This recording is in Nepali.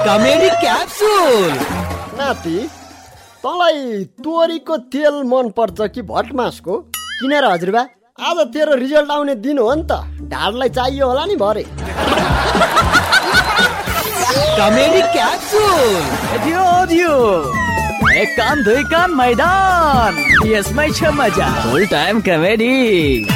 Comedy capsule. नाति, तँलाई तोरीको तेल मन पर्छ कि भटमासको? किन र हजुरबा? आज तेरो रिजल्ट आउने दिन हो नि त, ढाडलाई चाहियो होला नि भरे। Comedy capsule. दियो एक कान दुई कान मैदान, यसमै छ मजा। फुल टाइम कमेडी।